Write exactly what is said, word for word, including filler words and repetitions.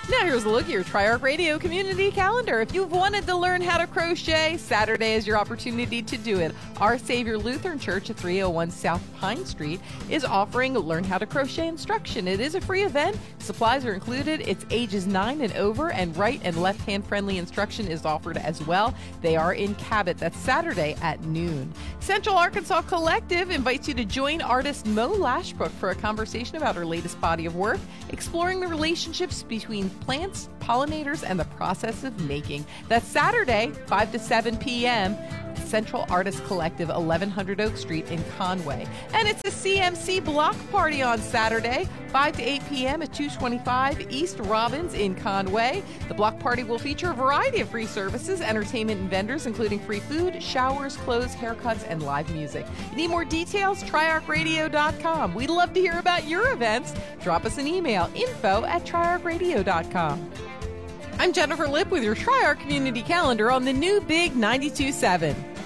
Now here's a look at your Triarch Radio community calendar. If you've wanted to learn how to crochet, Saturday is your opportunity to do it. Our Savior Lutheran Church at three oh one South Pine Street is offering Learn How to Crochet instruction. It is a free event. Supplies are included. It's ages nine and over, and right and left-hand friendly instruction is offered as well. They are in Cabot. That's Saturday at noon. Central Arkansas Collective invites you to join artist Mo Lashbrook for a conversation about her latest body of work, exploring the relationships between plants, pollinators, and the process of making. That's Saturday, five to seven p.m., Central Artist Collective, eleven hundred Oak Street in Conway. And it's a C M C block party on Saturday, five to eight p.m. at two twenty-five East Robbins in Conway. The block party will feature a variety of free services, entertainment, and vendors, including free food, showers, clothes, haircuts, and live music. You need more details? triarch radio dot com. We'd love to hear about your events. Drop us an email, info at triarch radio dot com. I'm Jennifer Lipp with your Triarch Community Calendar on the new Big ninety-two point seven.